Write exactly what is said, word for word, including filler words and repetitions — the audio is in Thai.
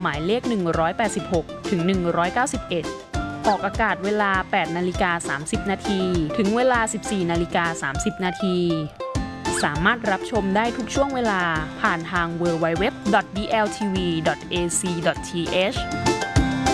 หมายเลขหนึ่งร้อยแปดสิบหกถึงหนึ่งร้อยเก้าสิบเอ็ดออกอากาศเวลา แปดนาฬิกาสามสิบนาทีถึงเวลา สิบสี่นาฬิกาสามสิบนาทีสามารถรับชมได้ทุกช่วงเวลาผ่านทาง ดับเบิลยู ดับเบิลยู ดับเบิลยู ดอท ดี แอล ที วี ดอท เอ ซี ดอท ที เอช